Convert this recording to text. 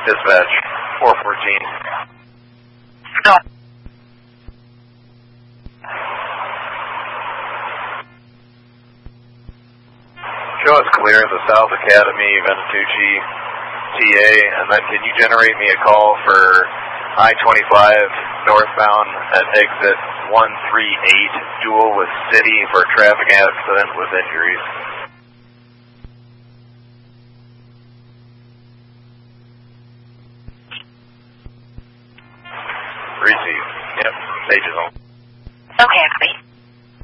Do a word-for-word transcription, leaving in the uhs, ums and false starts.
Dispatch, four fourteen. Stop. Show us clear at the South Academy, Ventucci, T A, and then can you generate me a call for I twenty-five northbound at exit one three eight, dual with City for a traffic accident with injuries? Receive. Yep, stage is on.